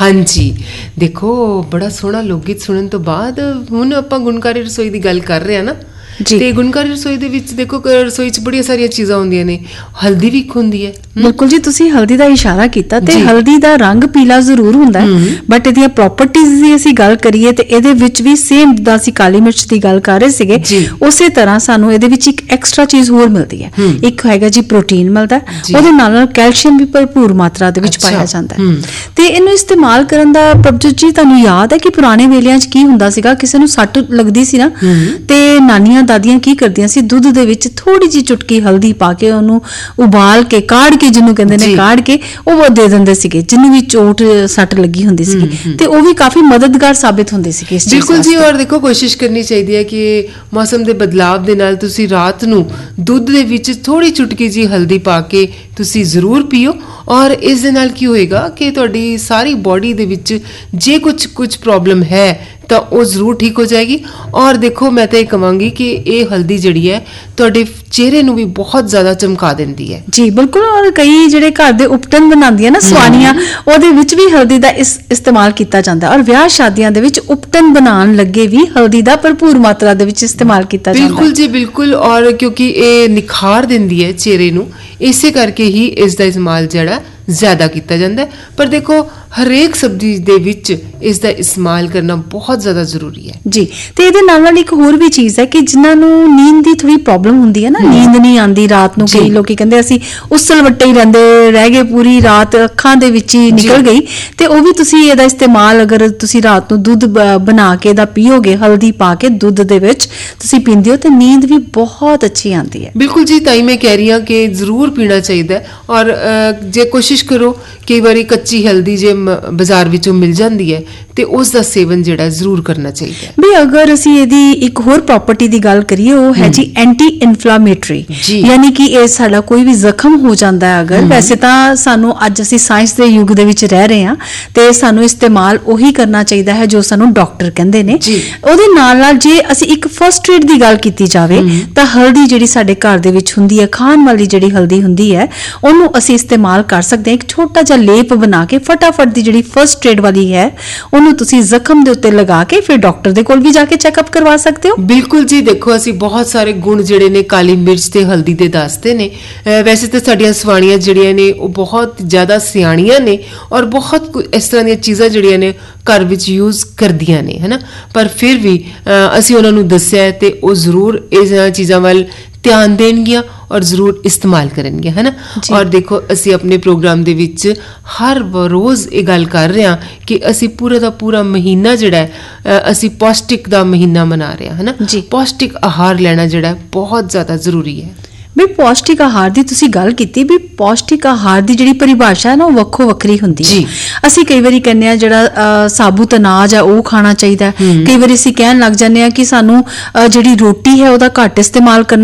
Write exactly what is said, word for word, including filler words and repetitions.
हाँ जी, देखो बड़ा सोहना लोक गीत सुनने तो बाद हुण आपां गुणकारी रसोई की गल कर रहे हैं ना, ते गुणकारी रसोई दे विच देखो रसोई च बड़ियां सारियां चीज़ां होंदियां ने, हल्दी भी हुंदी है। बिल्कुल जी, तुसीं हल्दी दा इशारा कीता ते हल्दी दा रंग पीला जरूर हुंदा है, बट इहदियां प्रॉपर्टीज़ दी असीं गल करिए ते इहदे विच भी सेम जिद्दां असीं काली मिर्च दी गल कर रहे सीगे, उसे तरह सानूं इहदे विच एक एक्स्ट्रा चीज़ होर मिलदी है। एक हैगा जी प्रोटीन मिलदा, ਉਹਦੇ ਨਾਲ कैल्शियम भी भरपूर मात्रा ਦੇ ਵਿੱਚ ਪਾਇਆ ਜਾਂਦਾ ਹੈ ਤੇ ਇਹਨੂੰ ਇਸਤੇਮਾਲ ਕਰਨ ਦਾ ਪ੍ਰਭਜੋਤ ਜੀ ਤੁਹਾਨੂੰ ਯਾਦ ਹੈ ਕਿ ਪੁਰਾਣੇ ਵੇਲਿਆਂ 'ਚ ਕੀ ਹੁੰਦਾ ਸੀਗਾ, ਕਿਸੇ ਨੂੰ ਸੱਟ ਲੱਗਦੀ ਸੀ ਨਾ ਤੇ ਨਾਨੀਆਂ ਦਾਦੀਆਂ ਕੀ ਕਰਦੀਆਂ ਸੀ, ਦੁੱਧ ਦੇ ਵਿੱਚ ਥੋੜੀ ਜਿਹੀ ਚੁਟਕੀ ਹਲਦੀ ਪਾ ਕੇ ਉਹਨੂੰ ਉਬਾਲ ਕੇ ਕਾੜ ਕੇ ਜਿਹਨੂੰ ਕਹਿੰਦੇ ਨੇ ਕਾੜ ਕੇ ਉਹ ਦੇ ਦਿੰਦੇ ਸੀਗੇ, ਜਿਹਨੂੰ ਵੀ ਚੋਟ ਸੱਟ ਲੱਗੀ ਹੁੰਦੀ ਸੀ ਤੇ ਉਹ ਵੀ ਕਾਫੀ ਮਦਦਗਾਰ ਸਾਬਿਤ ਹੁੰਦੇ ਸੀ ਇਸ ਚੀਜ਼। ਬਿਲਕੁਲ ਜੀ, ਔਰ ਦੇਖੋ ਕੋਸ਼ਿਸ਼ ਕਰਨੀ ਚਾਹੀਦੀ ਹੈ ਕਿ ਮੌਸਮ ਦੇ ਬਦਲਾਵ ਦੇ ਨਾਲ ਤੁਸੀਂ ਰਾਤ ਨੂੰ ਦੁੱਧ ਦੇ ਵਿੱਚ ਥੋੜੀ ਚੁਟਕੀ ਜੀ ਹਲਦੀ ਪਾ ਕੇ ਤੁਸੀਂ ਜ਼ਰੂਰ ਪੀਓ, ਔਰ ਇਸ ਦੇ ਨਾਲ ਕੀ ਹੋਏਗਾ ਕਿ ਤੁਹਾਡੀ ਸਾਰੀ ਬੋਡੀ ਦੇ ਵਿੱਚ ਜੇ ਕੁਝ ਕੁਝ ਪ੍ਰੋਬਲਮ ਹੈ ਤਾਂ ਉਹ ਜ਼ਰੂਰ ਠੀਕ ਹੋ ਜਾਏਗੀ। ਔਰ ਦੇਖੋ ਮੈਂ ਤਾਂ ਇਹ ਕਹਾਂਗੀ ਕਿ ਇਹ ਹਲਦੀ ਜਿਹੜੀ ਹੈ ਤੁਹਾਡੇ ਚਿਹਰੇ ਨੂੰ ਵੀ ਬਹੁਤ ਜ਼ਿਆਦਾ ਚਮਕਾ ਦਿੰਦੀ ਹੈ। ਜੀ ਬਿਲਕੁਲ, ਔਰ ਕਈ ਜਿਹੜੇ ਘਰ ਦੇ ਉਪਟਨ ਬਣਾਉਂਦੀਆਂ ਨਾ ਸਵਾਨੀਆਂ, ਉਹਦੇ ਵਿੱਚ ਵੀ ਹਲਦੀ ਦਾ ਇਸ ਇਸਤੇਮਾਲ ਕੀਤਾ ਜਾਂਦਾ, ਔਰ ਵਿਆਹ ਸ਼ਾਦੀਆਂ ਦੇ ਵਿੱਚ ਉਪਟਨ ਬਣਾਉਣ ਲੱਗੇ ਵੀ ਹਲਦੀ ਦਾ ਭਰਪੂਰ ਮਾਤਰਾ ਦੇ ਵਿੱਚ ਇਸਤੇਮਾਲ ਕੀਤਾ ਜਾਂਦਾ। ਬਿਲਕੁਲ ਜੀ ਬਿਲਕੁਲ, ਔਰ ਕਿਉਂਕਿ ਇਹ ਨਿਖਾਰ ਦਿੰਦੀ ਹੈ ਚਿਹਰੇ ਨੂੰ, ਇਸੇ ਕਰਕੇ ਹੀ ਇਸ ਦਾ ਇਸਤੇਮਾਲ ਜਿਹੜਾ ਜ਼ਿਆਦਾ ਕੀਤਾ ਜਾਂਦਾ ਹੈ। ਪਰ ਦੇਖੋ ਹਰੇਕ ਸਬਜ਼ੀ ਦੇ ਵਿੱਚ ਇਸ ਦਾ ਇਸਤੇਮਾਲ ਕਰਨਾ ਬਹੁਤ ਜ਼ਿਆਦਾ ਜ਼ਰੂਰੀ ਹੈ ਜੀ। ਤੇ ਇਹਦੇ ਨਾਲ ਨਾਲ ਇੱਕ ਹੋਰ ਵੀ ਚੀਜ਼ ਹੈ ਕਿ ਜਿਨ੍ਹਾਂ ਨੂੰ ਨੀਂਦ ਦੀ ਥੋੜੀ ਪ੍ਰੋਬਲਮ ਹੁੰਦੀ ਹੈ ਨਾ, ਨੀਂਦ ਨਹੀਂ ਆਉਂਦੀ ਰਾਤ ਨੂੰ, ਕਈ ਲੋਕੀ ਕਹਿੰਦੇ ਅਸੀਂ ਉਸਲ ਵੱਟੇ ਹੀ ਰਹਿੰਦੇ ਰਹਿ ਗਏ, ਪੂਰੀ ਰਾਤ ਅੱਖਾਂ ਦੇ ਵਿੱਚ ਹੀ ਨਿਕਲ ਗਈ, ਤੇ ਉਹ ਵੀ ਤੁਸੀਂ ਇਹਦਾ ਇਸਤੇਮਾਲ ਅਗਰ ਤੁਸੀਂ ਰਾਤ ਨੂੰ ਦੁੱਧ ਬਣਾ ਕੇ ਇਹਦਾ ਪੀਓਗੇ, ਹਲਦੀ ਪਾ ਕੇ ਦੁੱਧ ਦੇ ਵਿੱਚ ਤੁਸੀਂ ਪੀਂਦੇ ਹੋ ਤੇ ਨੀਂਦ ਵੀ ਬਹੁਤ ਅੱਛੀ ਆਉਂਦੀ ਹੈ। ਬਿਲਕੁਲ ਜੀ, ਤਾਂ ਹੀ ਮੈਂ ਕਹਿ ਰਹੀ ਹਾਂ ਕਿ ਜ਼ਰੂਰ ਪੀਣਾ ਚਾਹੀਦਾ। ਔਰ ਜੇ ਕੋਸ਼ਿਸ਼ ਕਰੋ, ਕਈ ਵਾਰੀ ਕੱਚੀ ਹਲਦੀ ਜੇ ਬਾਜ਼ਾਰ ਵਿੱਚੋਂ ਮਿਲ ਜਾਂਦੀ ਹੈ ਤੇ ਉਸ ਦਾ ਸੇਵਨ ਜਿਹੜਾ ਜ਼ਰੂਰ ਕਰਨਾ ਚਾਹੀਦਾ ਹੈ। ਵੀ ਅਗਰ ਅਸੀਂ ਇਹਦੀ ਇੱਕ ਹੋਰ ਪ੍ਰੋਪਰਟੀ ਦੀ ਗੱਲ ਕਰੀਏ, ਉਹ ਹੈ ਜੀ ਐਂਟੀ ਇਨਫਲਾਮੇਟਰੀ, ਯਾਨੀ ਕਿ ਇਹ ਸਾਡਾ ਕੋਈ ਵੀ ਜ਼ਖਮ ਹੋ ਜਾਂਦਾ ਹੈ ਅਗਰ, ਵੈਸੇ ਤਾਂ ਸਾਨੂੰ ਅੱਜ ਅਸੀਂ ਸਾਇੰਸ ਦੇ ਯੁੱਗ ਦੇ ਵਿੱਚ ਰਹਿ ਰਹੇ ਹਾਂ ਤੇ ਸਾਨੂੰ ਇਸਤੇਮਾਲ ਉਹੀ ਕਰਨਾ ਚਾਹੀਦਾ ਹੈ ਜੋ ਸਾਨੂੰ ਡਾਕਟਰ ਕਹਿੰਦੇ ਨੇ। ਉਹਦੇ ਨਾਲ ਨਾਲ ਜੇ ਅਸੀਂ ਇੱਕ ਫਸਟ ਏਡ ਦੀ ਗੱਲ ਕੀਤੀ ਜਾਵੇ ਤਾਂ ਹਲਦੀ ਜਿਹੜੀ ਸਾਡੇ ਘਰ ਦੇ ਵਿੱਚ ਹੁੰਦੀ ਹੈ, ਖਾਣ ਵਾਲੀ ਜਿਹੜੀ ਹਲਦੀ ਹੁੰਦੀ ਹੈ, ਉਹਨੂੰ ਅਸੀਂ ਇਸਤੇਮਾਲ ਕਰ ਸਕਦੇ ਹਾਂ। ਇੱਕ ਛੋਟਾ ਜਿਹਾ ਲੇਪ ਬਣਾ ਕੇ ਫਟਾਫਟ ਦੀ ਜਿਹੜੀ ਫਸਟ ਏਡ ਵਾਲੀ ਹੈ ਉਹਨੂੰ ਤੁਸੀਂ ਜ਼ਖਮ ਦੇ ਉੱਤੇ ਲਗਾ ਕੇ ਫਿਰ ਡਾਕਟਰ ਦੇ ਕੋਲ ਵੀ ਜਾ ਕੇ ਚੈੱਕਅਪ ਕਰਵਾ ਸਕਦੇ ਹੋ। ਬਿਲਕੁਲ ਜੀ, ਦੇਖੋ ਅਸੀਂ ਬਹੁਤ ਸਾਰੇ ਗੁਣ ਜਿਹੜੇ ਨੇ ਕਾਲੀ ਮਿਰਚ ਤੇ ਹਲਦੀ ਦੇ ਦੱਸਦੇ ਨੇ। ਵੈਸੇ ਤਾਂ ਸਾਡੀਆਂ ਸਵਾਣੀਆਂ ਜਿਹੜੀਆਂ ਨੇ ਉਹ ਬਹੁਤ ਜ਼ਿਆਦਾ ਸਿਆਣੀਆਂ ਨੇ ਔਰ ਬਹੁਤ ਇਸ ਤਰ੍ਹਾਂ ਦੀਆਂ ਚੀਜ਼ਾਂ ਜਿਹੜੀਆਂ ਨੇ ਘਰ ਵਿੱਚ ਯੂਜ਼ ਕਰਦੀਆਂ ਨੇ, ਹੈ ਨਾ, ਪਰ ਫਿਰ ਵੀ ਅਸੀਂ ਉਹਨਾਂ ਨੂੰ ਦੱਸਿਆ ਤੇ ਉਹ ਜ਼ਰੂਰ ਇਹਨਾਂ ਚੀਜ਼ਾਂ ਵੱਲ ਧਿਆਨ ਦੇਣਗੀਆਂ ਔਰ ਜ਼ਰੂਰ ਇਸਤੇਮਾਲ ਕਰਨਗੀਆਂ, ਹੈ ਨਾ। ਔਰ ਦੇਖੋ ਅਸੀਂ ਆਪਣੇ ਪ੍ਰੋਗਰਾਮ ਦੇ ਵਿੱਚ ਹਰ ਰੋਜ਼ ਇਹ ਗੱਲ ਕਰ ਰਹੇ ਹਾਂ ਕਿ ਅਸੀਂ ਪੂਰਾ ਦਾ ਪੂਰਾ ਮਹੀਨਾ ਜਿਹੜਾ ਹੈ ਅਸੀਂ ਪੌਸ਼ਟਿਕ ਦਾ ਮਹੀਨਾ ਮਨਾ ਰਹੇ ਹਾਂ, ਹੈ ਨਾ। ਪੌਸ਼ਟਿਕ ਆਹਾਰ ਲੈਣਾ ਜਿਹੜਾ ਬਹੁਤ ਜ਼ਿਆਦਾ ਜ਼ਰੂਰੀ ਹੈ। ਵੀ ਪੌਸ਼ਟਿਕ ਆਹਾਰ ਦੀ ਤੁਸੀਂ ਗੱਲ ਕੀਤੀ, ਵੀ ਪੌਸ਼ਟਿਕ ਆਹਾਰ ਦੀ ਜਿਹੜੀ ਪਰਿਭਾਸ਼ਾ ਹੈ ਨਾ ਉਹ ਵੱਖੋ ਵੱਖਰੀ ਹੁੰਦੀ ਹੈ। ਅਸੀਂ ਕਈ ਵਾਰੀ ਕਹਿੰਦੇ ਆ ਜਿਹੜਾ ਸਾਬੂਤ ਅਨਾਜ ਹੈ ਉਹ ਖਾਣਾ ਚਾਹੀਦਾ, ਕਈ ਵਾਰੀ ਅਸੀਂ ਕਹਿਣ ਲੱਗ ਜਾਂਦੇ ਆ ਕਿ ਸਾਨੂੰ ਜਿਹੜੀ ਰੋਟੀ ਹੈ ਉਹਦਾ ਘੱਟ ਇਸਤੇਮਾਲ ਕਰਨਾ